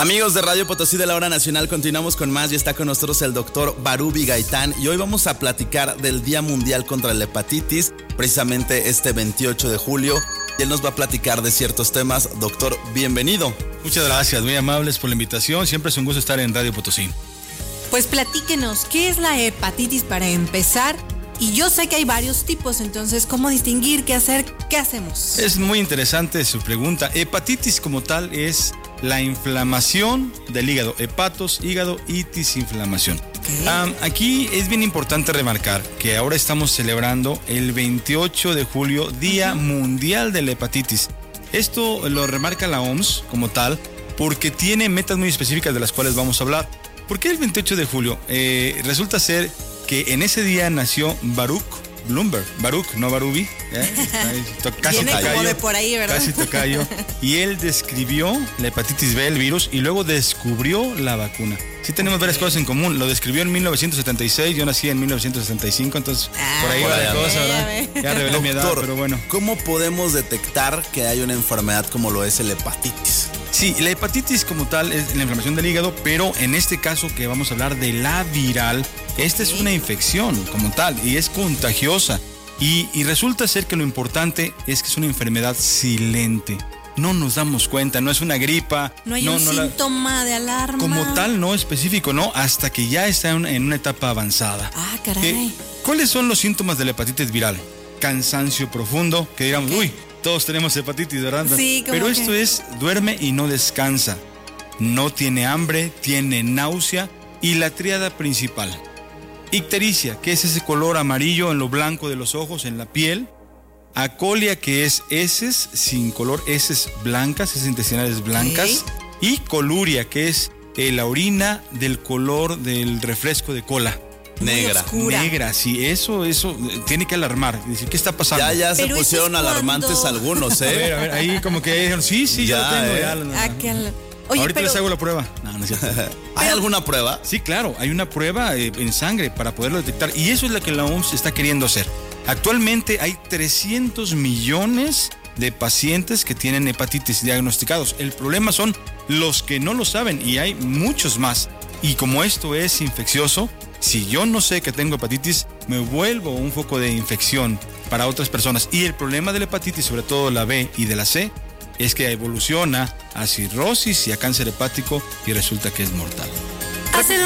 Amigos de Radio Potosí de la Hora Nacional, continuamos con más y está con nosotros el doctor Barubi Gaitán y hoy vamos a platicar del Día Mundial contra la Hepatitis, precisamente este 28 de julio. Y él nos va a platicar de ciertos temas. Doctor, bienvenido. Muchas gracias, muy amables por la invitación. Siempre es un gusto estar en Radio Potosí. Pues platíquenos, ¿qué es la hepatitis para empezar? Y yo sé que hay varios tipos, entonces, ¿cómo distinguir? ¿Qué hacer? ¿Qué hacemos? Es muy interesante su pregunta. Hepatitis como tal es la inflamación del hígado. Hepatos, hígado, itis, inflamación. Okay. Aquí es bien importante remarcar que ahora estamos celebrando el 28 de julio, Día Mundial de la Hepatitis. Esto lo remarca la OMS como tal porque tiene metas muy específicas de las cuales vamos a hablar. ¿Por qué el 28 de julio? Resulta ser que en ese día nació Baruch Blumberg. Baruch, no Barubi. Casi tocayo. De por ahí, ¿verdad? Casi tocayo. Y él describió la hepatitis B, el virus, y luego descubrió la vacuna. Sí tenemos varias cosas en común. Lo describió en 1976, yo nací en 1965, entonces por ahí va la cosa, ¿verdad? Ya revelé mi edad, pero bueno. ¿Cómo podemos detectar que hay una enfermedad como lo es el hepatitis? Sí, la hepatitis como tal es la inflamación del hígado, pero en este caso que vamos a hablar de la viral, esta es una infección como tal y es contagiosa. Y resulta ser que lo importante es que es una enfermedad silente. No nos damos cuenta, no es una gripa. No hay un síntoma de alarma. Como tal, no específico, no, hasta que ya está en una etapa avanzada. Ah, caray. ¿Cuáles son los síntomas de la hepatitis viral? Cansancio profundo, que digamos, uy, todos tenemos hepatitis, ¿verdad? Sí, pero esto es, duerme y no descansa. No tiene hambre, tiene náusea y la tríada principal. Ictericia, que es ese color amarillo en lo blanco de los ojos, en la piel. Acolia, que es heces sin color, heces blancas, heces intestinales blancas. Y coluria, que es la orina del color del refresco de cola. Negra, sí, eso tiene que alarmar. Decir, ¿qué está pasando? Ya se pusieron alarmantes algunos, ¿eh? A ver, ahí como que dijeron, sí, ya lo tengo. Oye, ahorita les hago la prueba. No es cierto. ¿Hay alguna prueba? Sí, claro, hay una prueba en sangre para poderlo detectar. Y eso es lo que la OMS está queriendo hacer. Actualmente hay 300 millones de pacientes que tienen hepatitis diagnosticados. El problema son los que no lo saben y hay muchos más. Y como esto es infeccioso, si yo no sé que tengo hepatitis, me vuelvo un foco de infección para otras personas. Y el problema de la hepatitis, sobre todo la B y de la C, es que evoluciona a cirrosis y a cáncer hepático y resulta que es mortal.